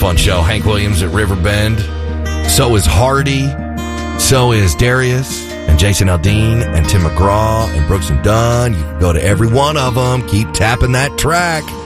fun show. Hank Williams at Riverbend. So is Hardy. So is Darius and Jason Aldean and Tim McGraw and Brooks and Dunn. You can go to every one of them. Keep tapping that track.